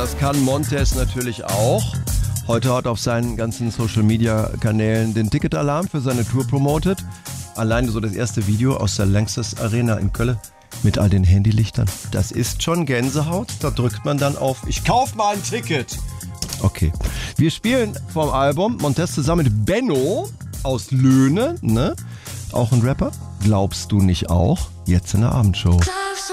das kann Montez natürlich auch. Heute hat auf seinen ganzen Social-Media-Kanälen den Ticketalarm für seine Tour promotet. Alleine so das erste Video aus der Lanxess Arena in Köln mit all den Handylichtern. Das ist schon Gänsehaut. Da drückt man dann auf Ich kauf mal ein Ticket. Okay. Wir spielen vom Album Montez zusammen mit Benno aus Löhne, ne? Auch ein Rapper. Glaubst du nicht auch? Jetzt in der Abendshow.